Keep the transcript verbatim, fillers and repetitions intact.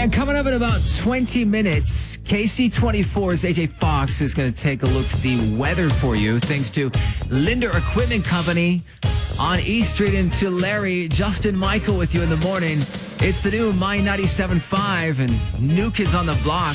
And coming up in about twenty minutes, K C twenty-four's A J Fox is going to take a look at the weather for you, thanks to Linder Equipment Company on E Street in Tulare. Justin Michael with you in the morning. It's the new My ninety-seven point five and New Kids on the Block.